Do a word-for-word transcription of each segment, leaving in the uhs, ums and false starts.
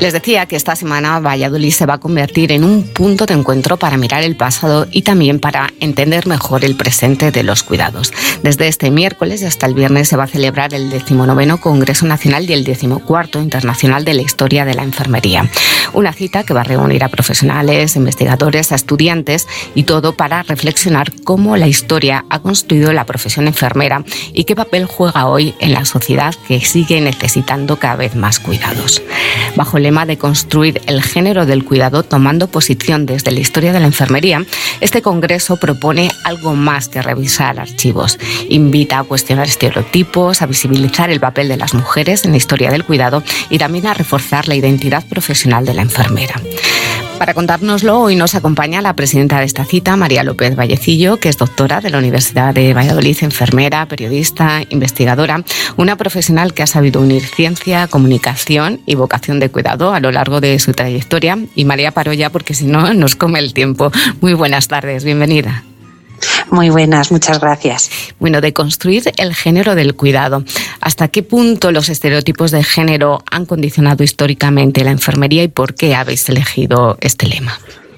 Les decía que esta semana Valladolid se va a convertir en un punto de encuentro para mirar el pasado y también para entender mejor el presente de los cuidados. Desde este miércoles y hasta el viernes se va a celebrar el decimonoveno Congreso Nacional y el decimocuarto Internacional de la Historia de la Enfermería. Una cita que va a reunir a profesionales, investigadores, a estudiantes y todo para reflexionar cómo la historia ha construido la profesión enfermera y qué papel juega hoy en la sociedad que sigue necesitando cada vez más cuidados. Bajo el lema de construir el género del cuidado tomando posición desde la historia de la enfermería, este congreso propone algo más que revisar archivos. Invita a cuestionar estereotipos, a visibilizar el papel de las mujeres en la historia del cuidado y también a reforzar la identidad profesional de la enfermera. Para contárnoslo, hoy nos acompaña la presidenta de esta cita, María López Vallecillo, que es doctora de la Universidad de Valladolid, enfermera, periodista, investigadora, una profesional que ha sabido unir ciencia, comunicación y vocación de cuidado a lo largo de su trayectoria. Y María, paro ya porque si no nos come el tiempo. Muy buenas tardes, bienvenida. Muy buenas, muchas gracias. Bueno, de construir el género del cuidado. ¿Hasta qué punto los estereotipos de género han condicionado históricamente la enfermería y por qué habéis elegido este lema?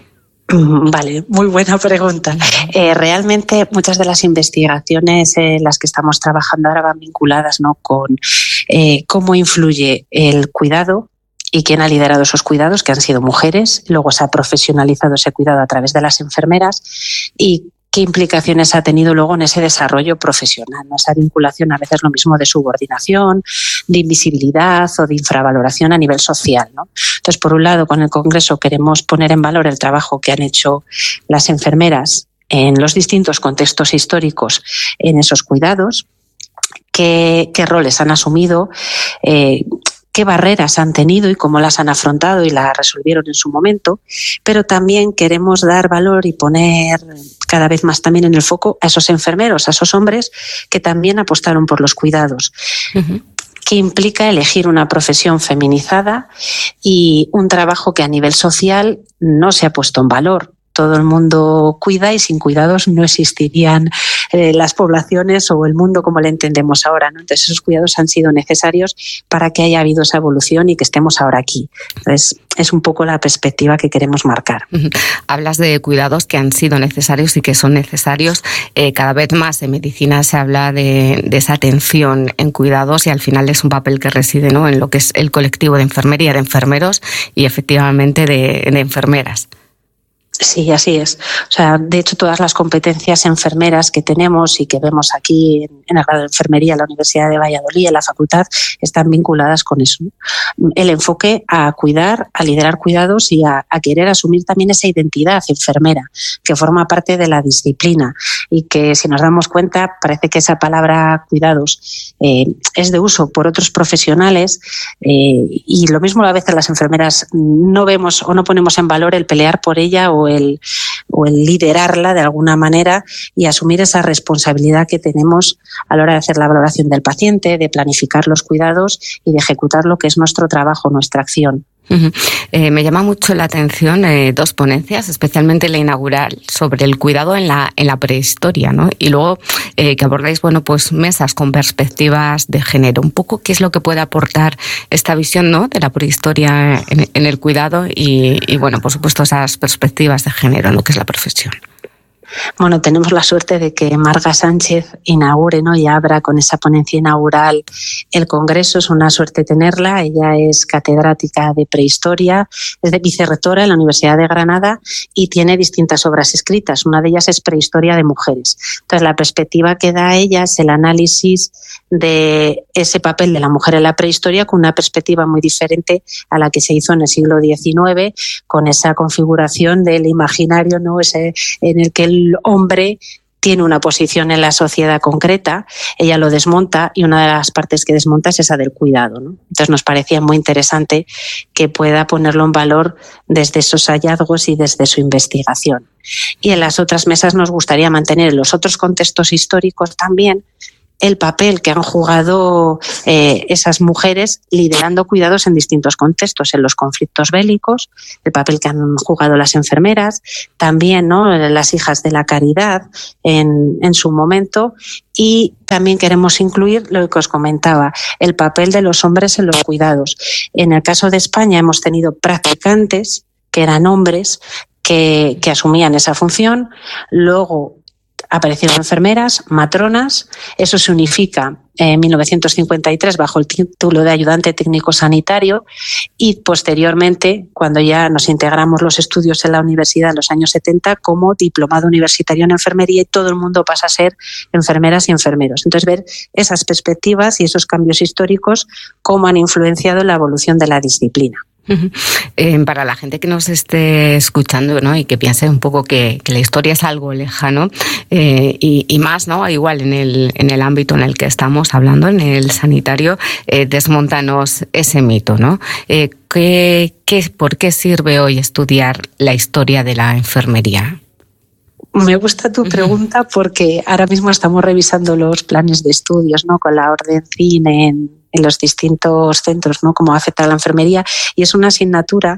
Vale, muy buena pregunta. Eh, realmente muchas de las investigaciones en eh, las que estamos trabajando ahora van vinculadas, ¿no?, con eh, cómo influye el cuidado y quién ha liderado esos cuidados, que han sido mujeres. Luego se ha profesionalizado ese cuidado a través de las enfermeras y qué implicaciones ha tenido luego en ese desarrollo profesional, ¿no? Esa vinculación, a veces lo mismo de subordinación, de invisibilidad o de infravaloración a nivel social, ¿no? Entonces, por un lado, con el Congreso queremos poner en valor el trabajo que han hecho las enfermeras en los distintos contextos históricos en esos cuidados, qué, qué roles han asumido, eh, qué barreras han tenido y cómo las han afrontado y las resolvieron en su momento, pero también queremos dar valor y poner cada vez más también en el foco a esos enfermeros, a esos hombres que también apostaron por los cuidados. Uh-huh. Que implica elegir una profesión feminizada y un trabajo que a nivel social no se ha puesto en valor. Todo el mundo cuida y sin cuidados no existirían eh, las poblaciones o el mundo como le entendemos ahora, ¿no? Entonces esos cuidados han sido necesarios para que haya habido esa evolución y que estemos ahora aquí. Entonces es un poco la perspectiva que queremos marcar. Uh-huh. Hablas de cuidados que han sido necesarios y que son necesarios. Eh, cada vez más en medicina se habla de, de esa atención en cuidados y al final es un papel que reside, ¿no?, en lo que es el colectivo de enfermería, de enfermeros y efectivamente de, de enfermeras. Sí, así es. O sea, de hecho, todas las competencias enfermeras que tenemos y que vemos aquí en el grado de enfermería en la Universidad de Valladolid, en la facultad, están vinculadas con eso. El enfoque a cuidar, a liderar cuidados y a, a querer asumir también esa identidad enfermera que forma parte de la disciplina y que, si nos damos cuenta, parece que esa palabra cuidados eh, es de uso por otros profesionales eh, y lo mismo a veces las enfermeras no vemos o no ponemos en valor el pelear por ella o el, o el liderarla de alguna manera y asumir esa responsabilidad que tenemos a la hora de hacer la valoración del paciente, de planificar los cuidados y de ejecutar lo que es nuestro trabajo, nuestra acción. Uh-huh. Eh, me llama mucho la atención eh, dos ponencias, especialmente la inaugural sobre el cuidado en la en la prehistoria, ¿no? Y luego eh, que abordáis, bueno, pues mesas con perspectivas de género. Un poco qué es lo que puede aportar esta visión, ¿no?, de la prehistoria en, en el cuidado y, y, bueno, por supuesto, esas perspectivas de género en lo que es la profesión. Bueno, tenemos la suerte de que Marga Sánchez inaugure, ¿no?, y abra con esa ponencia inaugural el Congreso. Es una suerte tenerla. Ella es catedrática de prehistoria, es de vicerrectora en la Universidad de Granada y tiene distintas obras escritas. Una de ellas es Prehistoria de Mujeres. Entonces, la perspectiva que da ella es el análisis de ese papel de la mujer en la prehistoria con una perspectiva muy diferente a la que se hizo en el siglo diecinueve, con esa configuración del imaginario, ¿no?, ese en el que el hombre tiene una posición en la sociedad concreta, ella lo desmonta y una de las partes que desmonta es esa del cuidado, ¿no? Entonces nos parecía muy interesante que pueda ponerlo en valor desde esos hallazgos y desde su investigación. Y en las otras mesas nos gustaría mantener en los otros contextos históricos también el papel que han jugado eh, esas mujeres liderando cuidados en distintos contextos, en los conflictos bélicos, el papel que han jugado las enfermeras, también, ¿no?, las hijas de la caridad en, en su momento, y también queremos incluir lo que os comentaba, el papel de los hombres en los cuidados. En el caso de España hemos tenido practicantes que eran hombres que, que asumían esa función, luego aparecieron enfermeras, matronas, eso se unifica en mil novecientos cincuenta y tres bajo el título de ayudante técnico sanitario, y posteriormente, cuando ya nos integramos los estudios en la universidad en los años setenta, como diplomado universitario en enfermería, y todo el mundo pasa a ser enfermeras y enfermeros. Entonces, ver esas perspectivas y esos cambios históricos, cómo han influenciado en la evolución de la disciplina. Uh-huh. Eh, para la gente que nos esté escuchando, ¿no?, y que piense un poco que, que la historia es algo lejano, eh, y, y más, ¿no?, igual en el, en el ámbito en el que estamos hablando, en el sanitario, eh, desmóntanos ese mito, ¿no? Eh, ¿qué, qué, ¿Por qué sirve hoy estudiar la historia de la enfermería? Me gusta tu pregunta porque ahora mismo estamos revisando los planes de estudios, ¿no?, con la Orden Cine en, en los distintos centros, ¿no?, cómo afecta a la enfermería, y es una asignatura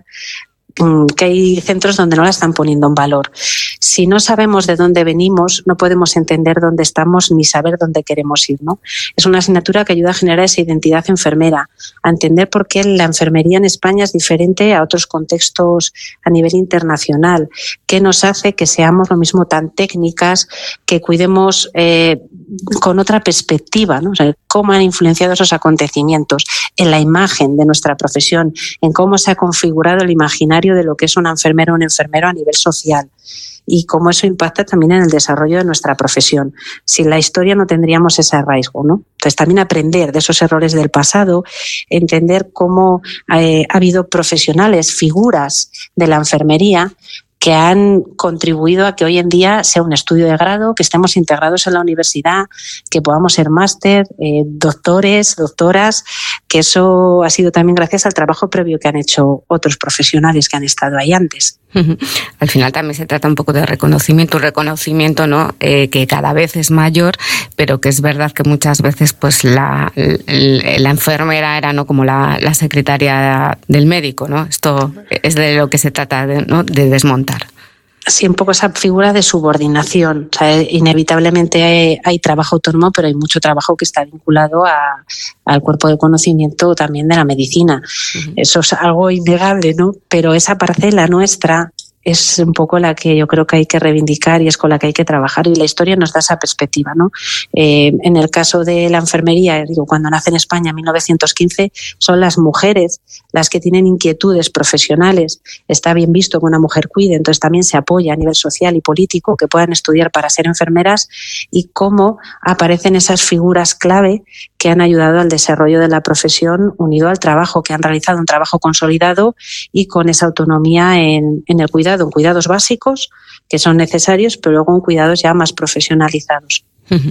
que hay centros donde no la están poniendo en valor. Si no sabemos de dónde venimos, no podemos entender dónde estamos ni saber dónde queremos ir, ¿no? Es una asignatura que ayuda a generar esa identidad enfermera, a entender por qué la enfermería en España es diferente a otros contextos a nivel internacional, qué nos hace que seamos lo mismo tan técnicas, que cuidemos eh, con otra perspectiva, ¿no? O sea, cómo han influenciado esos acontecimientos en la imagen de nuestra profesión, en cómo se ha configurado el imaginario de lo que es una enfermera o un enfermero a nivel social, y cómo eso impacta también en el desarrollo de nuestra profesión. Sin la historia no tendríamos ese arraigo, ¿no? Entonces, también aprender de esos errores del pasado, entender cómo eh, ha habido profesionales, figuras de la enfermería que han contribuido a que hoy en día sea un estudio de grado, que estemos integrados en la universidad, que podamos ser máster, eh, doctores, doctoras, que eso ha sido también gracias al trabajo previo que han hecho otros profesionales que han estado ahí antes. Al final también se trata un poco de reconocimiento, un reconocimiento, ¿no?, eh, que cada vez es mayor, pero que es verdad que muchas veces pues la, la, la enfermera era, ¿no?, como la, la secretaria del médico, ¿no? Esto es de lo que se trata, de, ¿no?, de desmontar. Sí, un poco esa figura de subordinación. O sea, inevitablemente hay, hay trabajo autónomo, pero hay mucho trabajo que está vinculado a, al cuerpo de conocimiento también de la medicina. Uh-huh. Eso es algo innegable, ¿no? Pero esa parcela nuestra es un poco la que yo creo que hay que reivindicar y es con la que hay que trabajar, y la historia nos da esa perspectiva, ¿no? Eh, en el caso de la enfermería, digo, cuando nace en España en mil novecientos quince, son las mujeres las que tienen inquietudes profesionales. Está bien visto que una mujer cuide, entonces también se apoya a nivel social y político que puedan estudiar para ser enfermeras, y cómo aparecen esas figuras clave que han ayudado al desarrollo de la profesión, unido al trabajo, que han realizado un trabajo consolidado y con esa autonomía en, en el cuidado, en cuidados básicos que son necesarios, pero luego en cuidados ya más profesionalizados. Uh-huh.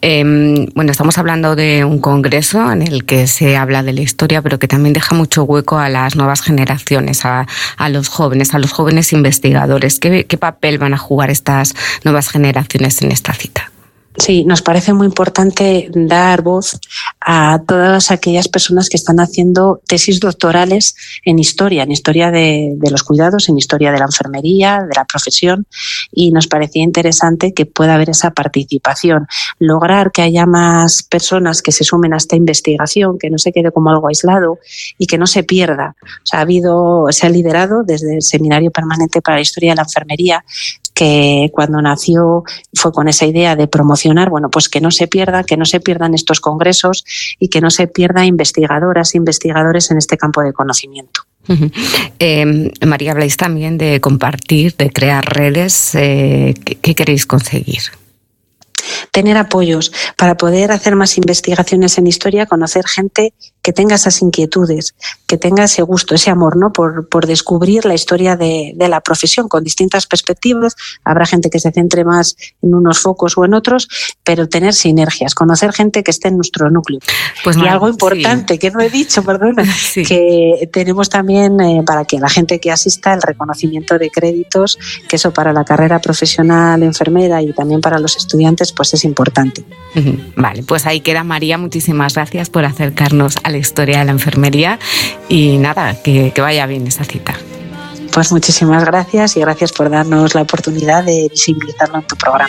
Eh, bueno, estamos hablando de un congreso en el que se habla de la historia, pero que también deja mucho hueco a las nuevas generaciones, a, a los jóvenes, a los jóvenes investigadores. ¿Qué, qué papel van a jugar estas nuevas generaciones en esta cita? Sí, nos parece muy importante dar voz a todas aquellas personas que están haciendo tesis doctorales en historia, en historia de, de los cuidados, en historia de la enfermería, de la profesión, y nos parecía interesante que pueda haber esa participación, lograr que haya más personas que se sumen a esta investigación, que no se quede como algo aislado y que no se pierda. O sea, ha habido, se ha liderado desde el Seminario Permanente para la Historia de la Enfermería, que cuando nació fue con esa idea de promocionar, bueno, pues que no se pierda, que no se pierdan estos congresos y que no se pierda investigadoras e investigadores en este campo de conocimiento. Uh-huh. Eh, María, habláis también de compartir, de crear redes. Eh, ¿qué, ¿Qué queréis conseguir? Tener apoyos para poder hacer más investigaciones en historia, conocer gente que tenga esas inquietudes, que tenga ese gusto, ese amor, ¿no?, por, por descubrir la historia de, de la profesión con distintas perspectivas. Habrá gente que se centre más en unos focos o en otros, pero tener sinergias, conocer gente que esté en nuestro núcleo. Pues y mal, algo importante, sí, que no he dicho, perdona, sí, que tenemos también eh, para que la gente que asista el reconocimiento de créditos, que eso para la carrera profesional enfermera y también para los estudiantes pues es es importante. Vale, pues ahí queda, María. Muchísimas gracias por acercarnos a la historia de la enfermería y nada, que, que vaya bien esa cita. Pues muchísimas gracias y gracias por darnos la oportunidad de visibilizarlo en tu programa.